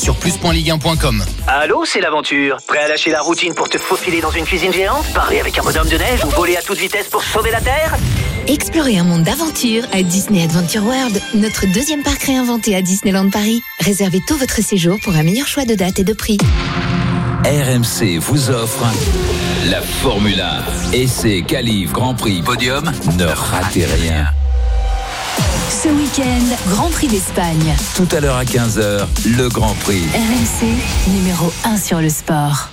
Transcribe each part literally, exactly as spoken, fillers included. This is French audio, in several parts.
sur plus point ligue un point com. Allô, c'est l'aventure. Prêt à lâcher la routine pour te faufiler dans une cuisine géante? Parler avec un bonhomme de neige ou voler à toute vitesse pour sauver la Terre? Explorez un monde d'aventure à Disney Adventure World, notre deuxième parc réinventé à Disneyland Paris. Réservez tout votre séjour pour un meilleur choix de date et de prix. R M C vous offre la Formule un. Essai, qualif, Grand Prix, podium, ne ratez rien. Ce week-end, Grand Prix d'Espagne. Tout à l'heure à quinze heures, le Grand Prix. R M C, numéro un sur le sport.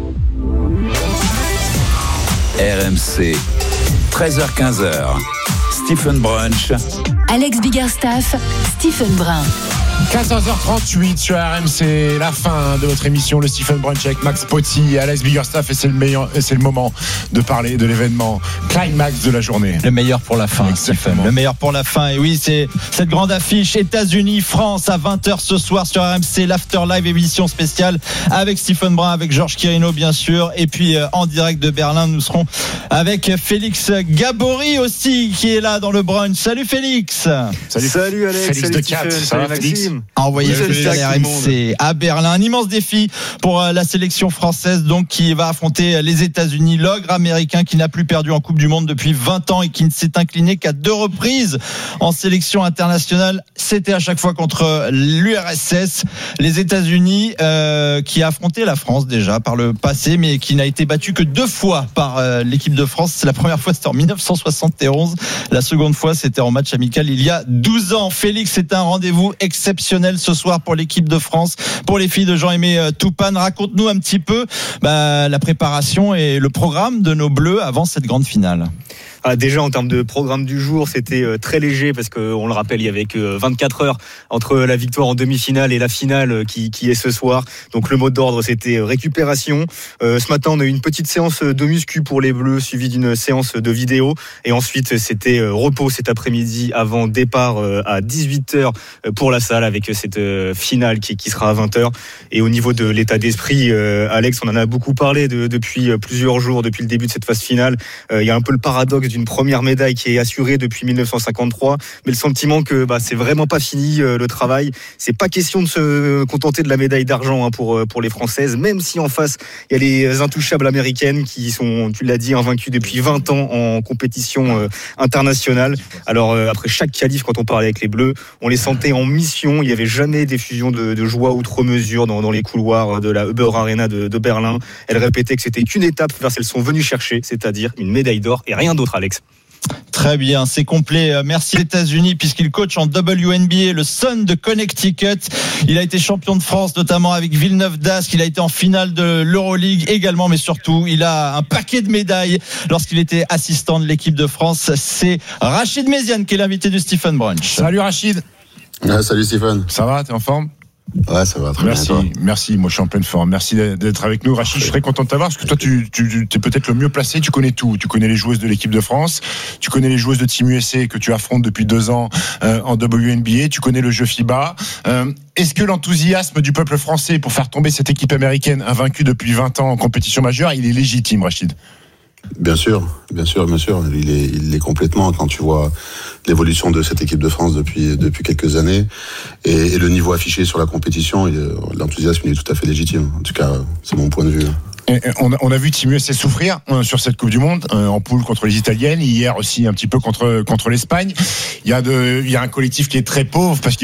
R M C, treize heures quinze heures. Stephen Brunch. Alex Biggerstaff, Stephen Brun. quatorze heures trente-huit sur R M C, la fin de votre émission, le Stephen Brunch avec Max Potti et Alex Biggerstaff, et c'est le meilleur, c'est le moment de parler de l'événement climax de la journée. Le meilleur pour la fin, Stephen. Le meilleur pour la fin. Et oui, c'est cette grande affiche États-Unis-France à vingt heures ce soir sur R M C, l'After Live émission spéciale avec Stephen Brun, avec Georges Quirino bien sûr, et puis euh, en direct de Berlin, nous serons avec Félix Gabory aussi qui est là dans le brunch. Salut Félix. Salut, salut Alex. Félix salut de Stephen, Cat. salut Ça va, Maxime. Envoyé Oui, spécial R M C à Berlin. Un immense défi pour la sélection française donc qui va affronter les États-Unis, l'ogre américain qui n'a plus perdu en Coupe du Monde depuis vingt ans et qui ne s'est incliné qu'à deux reprises en sélection internationale. C'était à chaque fois contre l'U R S S. Les États-Unis euh, qui a affronté la France déjà par le passé, mais qui n'a été battu que deux fois par euh, l'équipe de France. C'est la première fois, c'était en dix-neuf cent soixante et onze. La seconde fois, c'était en match amical il y a douze ans. Félix, c'est un rendez-vous exceptionnel ce soir pour l'équipe de France, pour les filles de Jean-Aimé Toupane. Raconte-nous un petit peu bah, la préparation et le programme de nos Bleus avant cette grande finale. Ah, déjà en termes de programme du jour, c'était euh, très léger parce qu'on le rappelle, il y avait que vingt-quatre heures entre la victoire en demi-finale et la finale euh, qui, qui est ce soir. Donc le mot d'ordre, c'était récupération. Euh, ce matin, on a eu une petite séance de muscu pour les Bleus, suivie d'une séance de vidéo. Et ensuite, c'était euh, repos cet après-midi avant départ euh, à dix-huit heures pour la salle avec cette euh, finale qui, qui sera à vingt heures. Et au niveau de l'état d'esprit, euh, Alex, on en a beaucoup parlé de, depuis plusieurs jours, depuis le début de cette phase finale. Euh, il y a un peu le paradoxe d'une première médaille qui est assurée depuis dix-neuf cent cinquante-trois, mais le sentiment que bah, c'est vraiment pas fini euh, le travail. C'est pas question de se contenter de la médaille d'argent hein, pour pour les Françaises, même si en face il y a les intouchables américaines qui sont, tu l'as dit, invaincues depuis vingt ans en compétition euh, internationale. Alors euh, après chaque qualif, quand on parlait avec les Bleus, on les sentait en mission. Il y avait jamais d'effusion de, de joie outre mesure dans, dans les couloirs de la Uber Arena de, de Berlin. Elles répétaient que c'était qu'une étape vers ce qu'elles sont venues chercher, c'est-à-dire une médaille d'or et rien d'autre, Alex. Très bien, c'est complet. Merci les États-Unis puisqu'il coach en W N B A le Sun de Connecticut. Il a été champion de France notamment avec Villeneuve d'Ascq. Il a été en finale de l'Euroleague également, mais surtout il a un paquet de médailles lorsqu'il était assistant de l'équipe de France. C'est Rachid Méziane qui est l'invité du Stephen Brunch. Salut Rachid. Ouais, salut Stephen. Ça va, t'es en forme? Ouais, ça va très merci, bien. Merci, merci. Moi, je suis en pleine forme. Merci d'être avec nous, Rachid. Je serais content de t'avoir parce que toi, tu, tu, tu es peut-être le mieux placé. Tu connais tout. Tu connais les joueuses de l'équipe de France. Tu connais les joueuses de Team U S A que tu affrontes depuis deux ans euh, en W N B A. Tu connais le jeu FIBA. Euh, est-ce que l'enthousiasme du peuple français pour faire tomber cette équipe américaine invaincue depuis vingt ans en compétition majeure, il est légitime, Rachid? Bien sûr, bien sûr, bien sûr. Il est, il est complètement quand tu vois l'évolution de cette équipe de France depuis depuis quelques années et, et le niveau affiché sur la compétition. Il, l'enthousiasme il est tout à fait légitime. En tout cas, c'est mon point de vue. Et on, a, on a vu Team U S A souffrir euh, sur cette Coupe du Monde euh, en poule contre les Italiennes, hier aussi un petit peu contre contre l'Espagne. Il y a de, il y a un collectif qui est très pauvre parce qu'il